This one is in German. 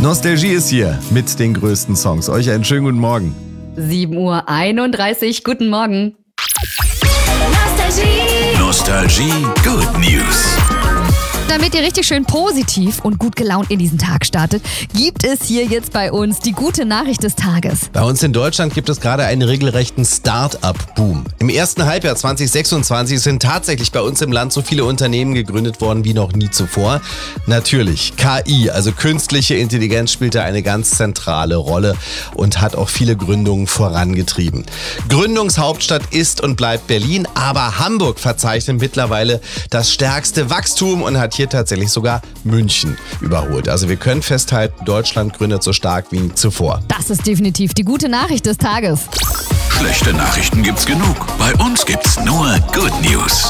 Nostalgie ist hier mit den größten Songs. Euch einen schönen guten Morgen. 7:31 Uhr, guten Morgen. Nostalgie Good News. Damit ihr richtig schön positiv und gut gelaunt in diesen Tag startet, gibt es hier jetzt bei uns die gute Nachricht des Tages. Bei uns in Deutschland gibt es gerade einen regelrechten Start-up-Boom. Im ersten Halbjahr 2026 sind tatsächlich bei uns im Land so viele Unternehmen gegründet worden wie noch nie zuvor. Natürlich, KI, also künstliche Intelligenz, spielt da eine ganz zentrale Rolle und hat auch viele Gründungen vorangetrieben. Gründungshauptstadt ist und bleibt Berlin, aber Hamburg verzeichnet mittlerweile das stärkste Wachstum und hat hier tatsächlich sogar München überholt. Also wir können festhalten, Deutschland gründet so stark wie nie zuvor. Das ist definitiv die gute Nachricht des Tages. Schlechte Nachrichten gibt's genug. Bei uns gibt's nur Good News.